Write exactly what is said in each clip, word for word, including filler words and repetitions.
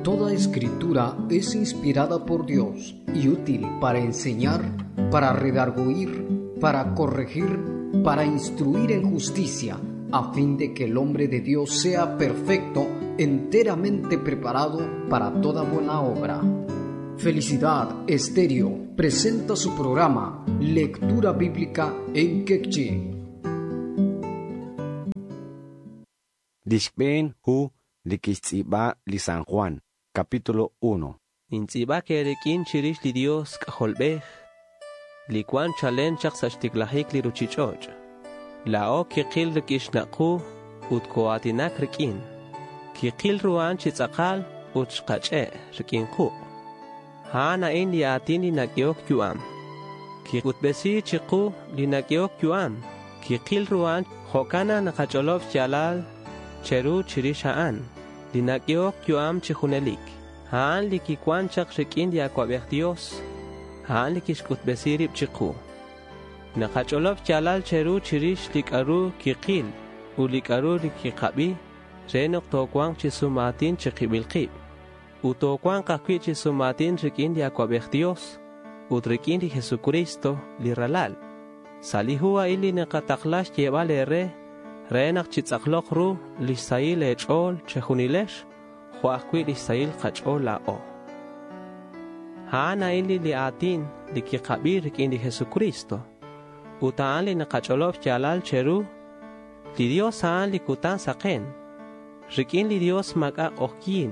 Toda escritura es inspirada por Dios y útil para enseñar, para redarguir, para corregir, para instruir en justicia, a fin de que el hombre de Dios sea perfecto, enteramente preparado para toda buena obra. Felicidad Estéreo presenta su programa Lectura Bíblica en Quechí. Dishben hu likistiba li San Juan, capítulo uno. Nintsiba que rekin chirish li Dios kajolbej, li kwan chalen chak sashtiklahik li ruchichoch. La o kikil rikishnaqu ut koatinak rikin. Kikil ruan chitzakal ut shkache rikin ku. Hana in li atin li nagyok yuam. Kikut besi chiku li nagyok yuam. Kikil ruan hokana nakacholov chalal cheru chirish haan. Li nagyok yuam chihunelik. Haan li kikwan chak rikin li akwabek Dios. Haan li kishkut besi rib chiku. Nakacholov chalal cheru chirish likaru kikil u likaru likikabi renok tokwang chisumatin chikibilkib u tokwang kakwi chisumatin rikin di akwabek Dios u rikin di Jesucristo liralal salihua ili nakataklash llevale re renak chitzaklok ru lisail echol chehunilesh huakwi lisail kachol la o haana ili liatin likikabi rikin di Jesucristo utaan li nakacholov chalal cheru li Dios haan li kutan saken rikin li Dios maga okyin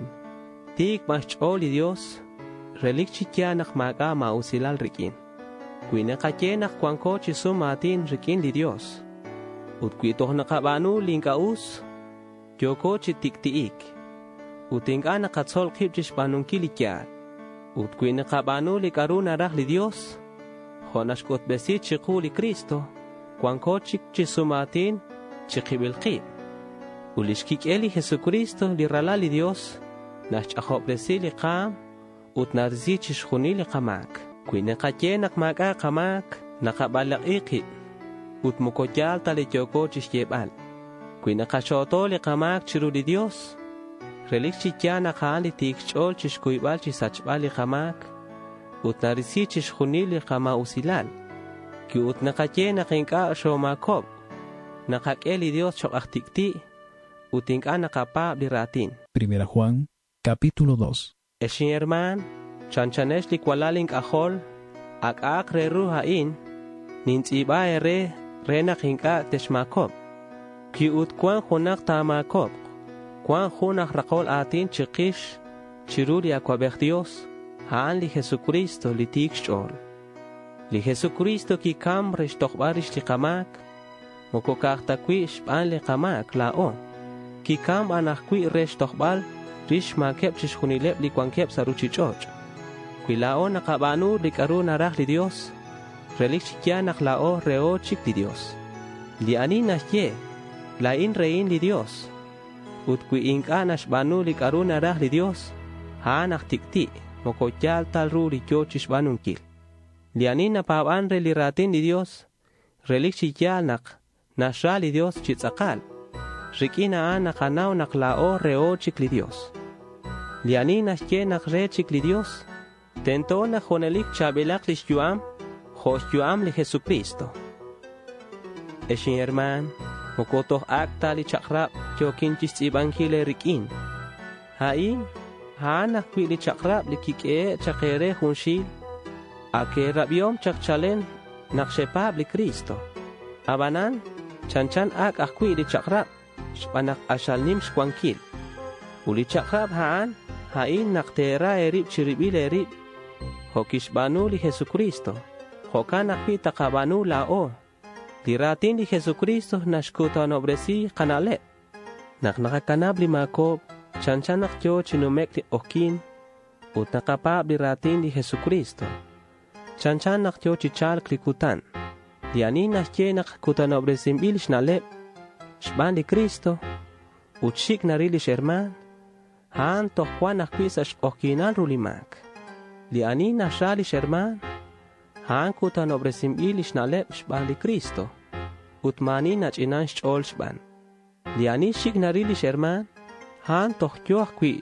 tik machol li Dios relik chikya nak maga mausilal rikin kuina kache nak kwanko chisum matin rikin li Dios ut kuitoh nakabanu linkaus yoko chitiktiik utinga nakatsol kib chishbanun kilikyat ut kuina kabanu li karuna rah li Dios Honashkot besi chiku li Cristo, kwanko chik chisumatin chikibilkib. Ulishkik eli Jesucristo li rala li Dios, nashachop besi li qam, ut narzi chishkuni li qamak. Kuine kache nakmaga qamak, nakabalak iki, ut mukotyal tali kyoko chishkebal. Kuine kashoto li qamak chiru li Dios, relik chikya nakhaan li tikchol chishkuibal chisachbal li qamak, ut narisi chishkuni li qama usilal ki ut nakache nakinka shomakob nakake li Dios chokaktikti ut inka nakapa li ratin. Primera Juan capítulo dos. Eshin herman chanchanesh li kwalalink ahol ak ak reru hain nintsiba ere rena kinka teshmakob ki ut kwan hunak tamakob kwan hunak rakol atin chikish chiruli akwabek Dios haan li Jesucristo li tikshol. Li Jesucristo ki kam reshtokbarish li kamak, mokokaktakwi shpan li kamak lao. Ki kam anakwi reshtokbal, rish makep chishkunilep li kwankep saruchichoch. Kwi lao nakabanu li karu narah li Dios, relik chikya nak lao reo chik li Dios. Li anin nashye, lain rein li Dios. Ut kwi inka nashbanu li karu narah li Dios, haan aktikti. Mokotyal tal ru li chochish banunkil. Lianin na paban re li ratin li Dios, relik chikyal nak, nasra li Dios chitzakal. Rikina an nakanaw nak lao reo chik li Dios. Lianin na xye nak re chik li Dios, tento na jonelik chabilak li xyuam, jos yuam li Jesucristo. Eshin herman, mokotoh akta li chakrap, chokinchis ibangile rikin. Hain, Haan akwi li chakrap li kike chakere hunshil. Ake rabiom chakchalen nakshepab li Cristo. Abanan, chanchan ak akwi li chakrap. Shpanak ashalnim shkwankil. Uli chakrap haan, hain naktera erib chiribil erib. Hokishbanu li Jesucristo. Hokan akwi takabanu lao. Liratin li Jesucristo nashkuta nobresi kanalep. Naknakakanab li makob. Chanchanak yo chinumek li okin, ut nakapab li ratin li Jesucristo. Chanchanak yo chichal klikutan. Lianin nakye nakakutan obresim ilish nalep. Shban li Cristo, ut shik narilish herman. Haan tohkwan nakwisash okinal rulimak. Lianin nashalish herman. Haan kutan obresim ilish nalep shban li Cristo. Ut manin nachinash chol shban. Lianin shik narilish herman. Han tohkyoh kwi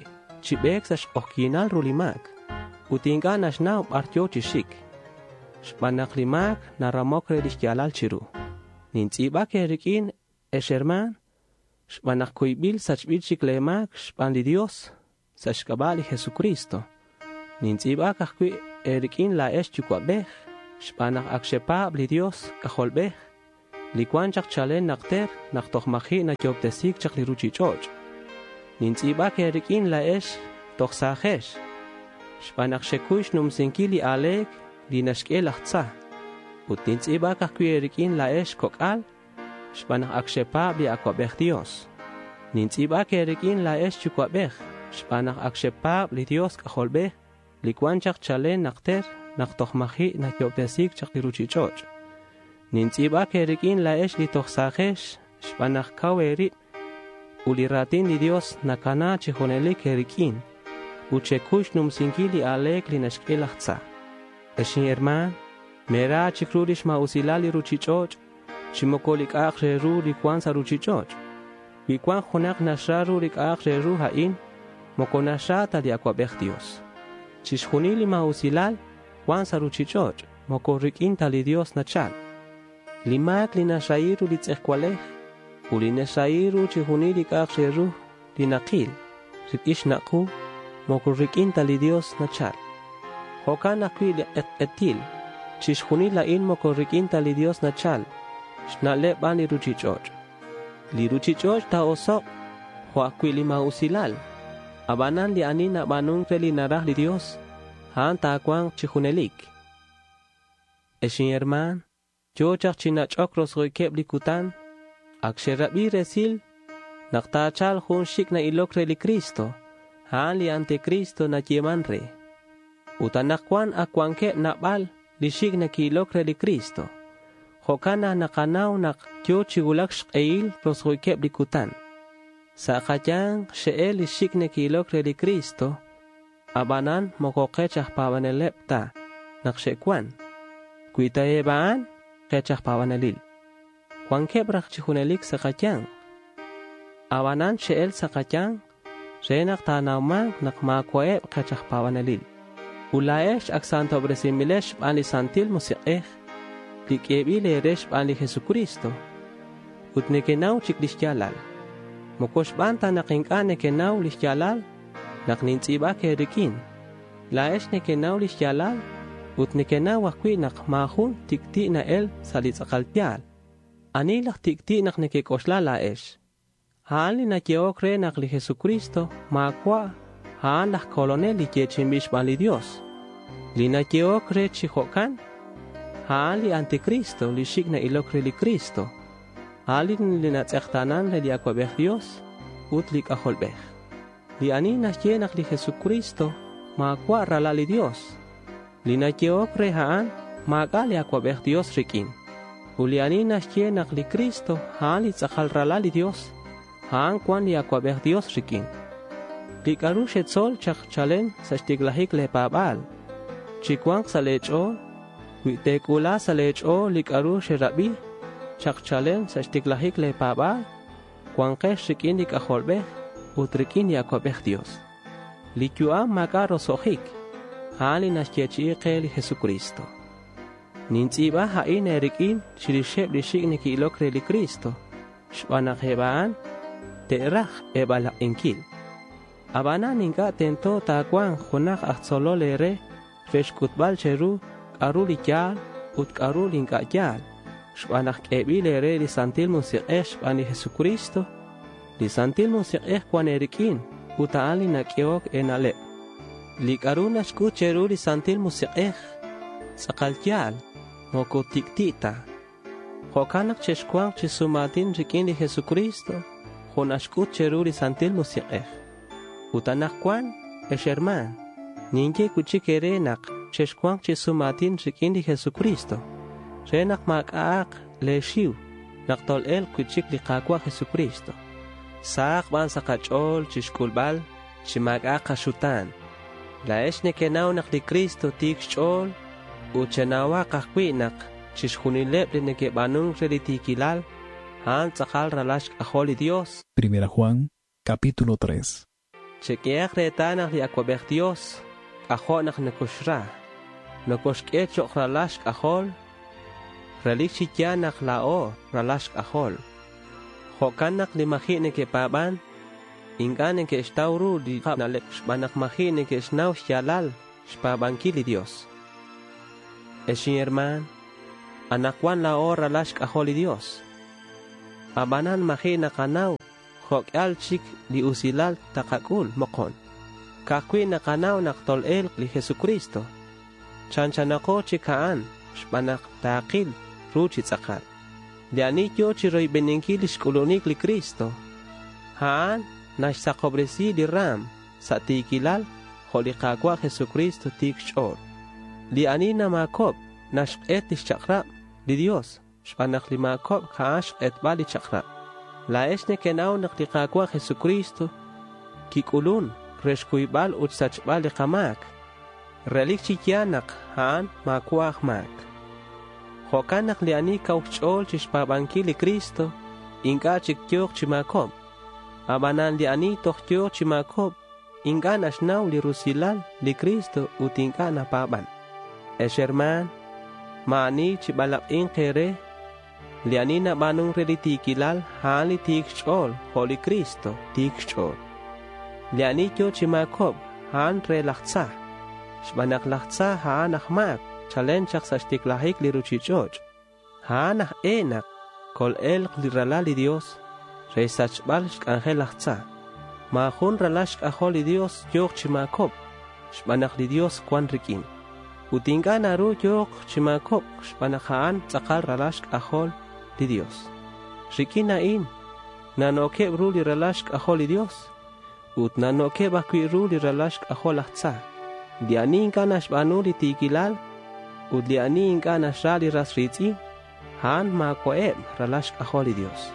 chibek sash okinal rulimak. Utinga nashnao partyo chishik. Shpanak limak naramok redishkialal chiru. Nintiba kerikin esherman. Shpanak kuibil sachbil chiklemak shpan li Dios. Sashkabali Jesucristo. Nintiba kakui erikin la esh chukwabech. Shpanak akshepab li Dios kaholbech. Likuan chak chalen nakter naktohmahi na kyoptesik chak li ruchichoch. Nintiba kerikin la esh tohsahesh. Shpanak shekush numsinki li alek li nashke lachtsa. Utintiba kakui erikin la esh kokal. Shpanak akshepab li akwabech Dios. Nintiba kerikin la esh chukwabech. Shpanak akshepab li Dios kaholbech. Likuan chak chalen nakter naktohmahi na kyoptesik chak li ruchichoch. Nintiba kerikin la esh li tohsahesh. Shpanak kawerit. Uliratin li Dios nakana chihonelik kerikin. Uchekush numsinki li alek li nashke lachtsa. Eshin herman, mera chikrudish ma usilali ruchichoch. Chimokolik akreru likuan sa ruchichoch. Likuan honak nashraru lik akreru hain. Mokonashrata li akwabech Dios. Chishunili ma usilal, Juan sa ruchichoch. Mokorikin tali Dios nachal. Limak li nashrairu li tzehkwalech. Uli nashrairu chihunili kakreru li nakil. Rikish naku. Mokorikin tali Dios nachal. Hokan akwi li et etil. Chishunil la in mokorikin tali Dios nachal. Shnale ban li ruchichoch. Li ruchichoch ta osok. Ho akwi li ma usilal. Abanan li anin na banung li narah li Dios. Haan ta akwang chihunelik. Eshin herman. Yo chak chinachok rosgoykeb li kutan. Aksherabi resil. Naktachal hun shik na ilokre li Kristo. Haan li ante Kristo na yemanre. Utanakwan akwangke nabal li shik na kilokre li Kristo. Hokana nakanaw nak yo chigulak shqeil rosgoykeb li kutan. Sa kajang sheel li shik na kilokre li Kristo. Abanan mokokechah pawanelep ta. Nakshekwan. Kuita ebaan kechah pawanelil. Kwangkeb rak chihunelik sa kajang. Abanan sheel sa kajang. Renak tanawman nakmakwaeb kechah pawanelil. Ulaesh ak santo bresimilesh ban li santil musiqeh. Likebi leresh ban li Jesucristo. Utnekenaw chiklishkyalal. Mokosh banta nakinkane kenaw lishkyalal. Naknintiba kerikin. Laesh nekenaw lishkyalal. Utnekenaw akwi nakmahun tikti na el salitzakaltial. Anilak tikti nak nekikoshla laesh. Haan li nakiokre nak li Jesucristo makwa. Haan lak kolonel li kiechimbish ban li Dios. Li nakiokre chihokan. Haan li anticristo li shik na ilokre li Cristo. Haan li natzektanan li akwabech Dios. Ut li kaholbech. Li ani nakienak li Jesucristo makwa rala li Dios. Li nakiokre haan maka li akwabech Dios rikin. Uli ani nakienak li Cristo haan li tzakal rala li Dios. Haan kwan li akwabech Dios rikin. Li karush etzol chak chalen sa shtiglahik le pabal. Chikwang sa lecho. Witekula sa lecho li karush rabi. Chak chalen sa shtiglahik le pabal. Kwangkesh rikin li kaholbech. Utrikin li akwabech Dios. Li kyuam makaro sohik. Haan li nashkiachiike li Jesucristo. Nintiba hain erikin shirisheb li shik ni kilokre li Cristo. Shpanak hebaan. Terach ebala inkil. Abana ninga tento takwang hunak ahtsolo lere. Resh kutbal cheru. Karu li kyal. Ut karu linga kyal. Shpanak ebi lere li santil musiqeh shpani Jesucristo. Li santil musiqeh kwan erikin. Utaan li nakiok enale. Li karu nashku cheru li santil musiqeh. Sakal kyal. Moko tiktita. Hokanak cheshkwang chisumatin rikin li Jesucristo. Honashkut cheru li santil musiqeh. Utanak kwan esherman. Ninge kuchikere nak cheshkwang chisumatin rikin li Jesucristo. Renak makaak leshiw. Naktol el kuchik li kakwa Jesucristo. Saak ban sa kachol chishkulbal chimakaak kashutan. Laesh nekenaw nak li Cristo tik chol. Uchenawa kakwi nak chishkunilep li nekebanung relitikilal. Han tzakal ralash kaholi Dios. Primera Juan, capítulo tres. chequeak retanach li aquabech Dios, ajonach nekushra, nekushke chokralash ahol, relik chityanach lao, ralash ahol. Jokanak li mahine ke paban, ingane ke estauru di kapnalek shbanak mahine ke snau shalal, shpabankili Dios. Eshin herman, anakwan lao ralash ahol Dios. Abanan mahina kanau, Hok alchik li usilal takakul mokon. Kakwi nakanaw naktol el li Jesucristo. Chanchanako chikaan, shpanak takil, ruchi tzakal. Lianityo chiroy beninkilish kulunik li Cristo. Haan, nashsakobresi li ram, sa tikilal, holikakwa Jesucristo tik shor. Lianina makob, nashket ishchakra, li Dios, shpanak li makob kaash et bali chakra. La esne kenao naktikakwa Jesucristo, kikulun, reshkuibal utsachbal kamak, relik chikyanak haan makwak mak. Hokanak liani kauchol chishpabankili Cristo, inga chiktyok chimakob, abanan liani toktyok chimakob, inga nashnaw li rusilal li Cristo utinka napaban. Esherman, maani chibalak inkere, liani na banung relitikilal hali tikchol Holy Cristo tikchol. Liani kyo chimakob han relachtsa. Shbanak lachtsa haan akmak chalenchak sa stiklahik li ruchichoch. Haan ak enak kol el klirala li Dios. Reisachbal shkangel lachtsa. Mahun ralash ahol li Dios yok chimakob. Shbanak li Dios kwan rikin. Utinga naru yok chimakob. Shbanak haan tsakal ralash ahol di Dios. Rikina in, nanoke ruli relashk ahol Dios, ut nanoke bakwi ruli relashk ahol ahtsa. Diani inka nashbanu li tikilal, ut diani inka nashrali rasritzi, han ma koeb relashk ahol Dios.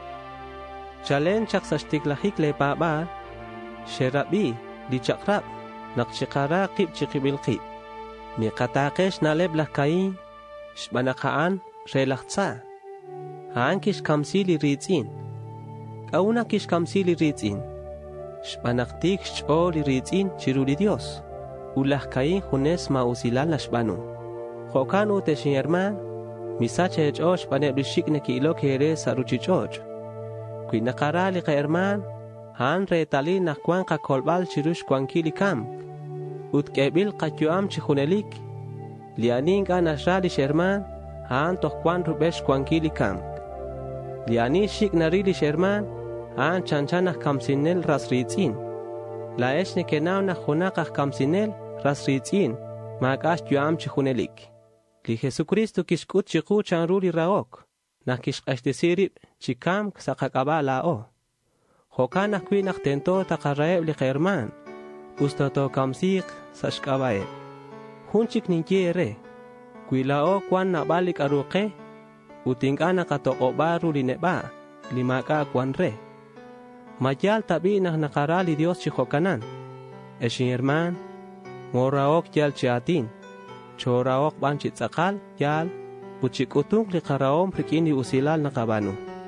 Chalen chak sa stiklahik le babal, sherabi di chakrab, nakchikara kib chikibilkib. Mi katakesh naleb lakain, shbanakaan relachtsa. Haan kish kamsili ritzin. Kauna kish kamsili ritzin. Shbanaktik sholi ritzin chiruli Dios. Ulah kain hunes ma usilal na shbanu. Hokanu te shinherman. Misache echoo shbane bishik ne kilo kere saruchi choch. Kui nakarali ka herman. Haan retali na kwan ka kolbal chirush kwankili kam. Ut kebil kakyuam chihunelik. Lianing ka nashrali sherman. Haan toh kwan rubesh kwankili kam. Liani shik narili sherman, aan chanchanak kamsinel rasritzin. La esne kenao na junakak kamsinel rasritzin, makash yuam chihunelik. Li Jesucristo kishkut chiku chanruli raok, na kishkashtesirib chikam sakakaba lao. Hokanak kwinak tento takaraeb li herman, ustoto kamsik sashkabae. Hunchik ninkiere, kwilao kwan nabalik aruke, utingana katoko baru lineba, limaka kwanre. Mayal tabi na nakarali Dios chihokanan. Eshin herman, moraok yal chiatin, choraok banchit sakal yal, puchikutung li karaom prikini usilal nakabanu.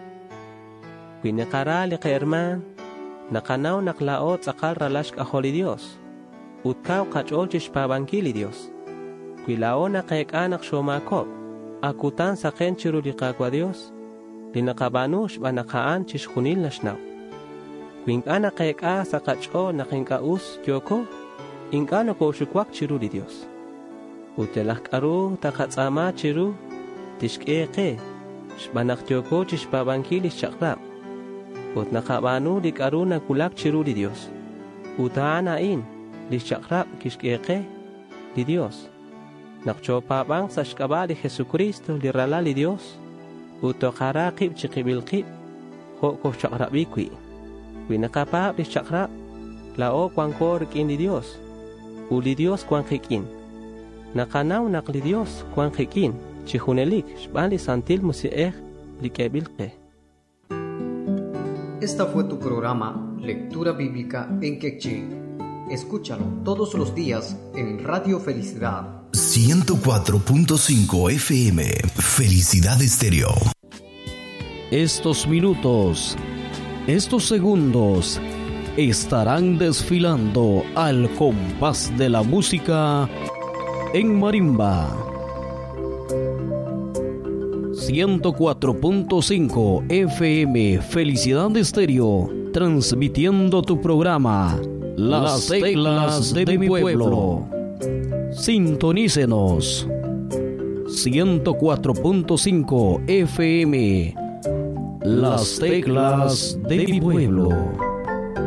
Kwinakarali ka herman, nakanaw naklaot sakal ralash aholi Dios, utkaw kachol chishpabankili Dios. Kwilao na kaekanak shomakop, akutan sa kenchiru li kakwa Dios, linakabanu shbanakaan chishkunil na shnaw. Kwinka na kaeka sa kacho na kinkaus kyoko, inka na ko shukwak chiru li Dios. Utelak aru takatsama chiru, tishkeke, shbanak kyoko chishpabankili shakrab. Ut nakabanu li karu na kulak chiru li Dios. Utaana in, li shakrab kishkeke li Dios. Nakchopabang sa shkaba li Jesucristo li rala li Dios. Uto karakib chikibilkib. Ho ko shakrabikwi. Winakapab li shakrab. Lao kwang korikin li Dios. Uli Dios kwang kikin. Nakanaw nak li Dios kwang kikin. Chihunelik shbali santil musieh li kebilke. Esta fue tu programa Lectura Bíblica en Quechí. Escúchalo todos los días en Radio Felicidad. ciento cuatro punto cinco F M, Felicidad Estéreo. Estos minutos, estos segundos, estarán desfilando al compás de la música en marimba. ciento cuatro punto cinco F M Felicidad Estéreo, transmitiendo tu programa Las Teclas de mi Pueblo. Sintonícenos. ciento cuatro punto cinco F M, Las Teclas de mi Pueblo.